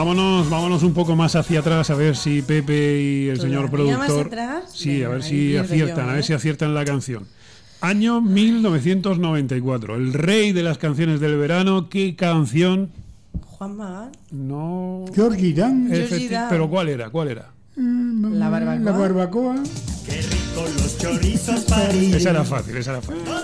vámonos un poco más hacia atrás a ver si Pepe y el señor productor. Más atrás? Sí, Venga, a ver si aciertan, yo, a ver si aciertan la canción. Año 1994, el rey de las canciones del verano. ¿Qué canción? Juan Magán. No. Georgie Dan. Pero ¿cuál era? La barbacoa. La barbacoa. Qué rico los chorizos París. Esa era fácil.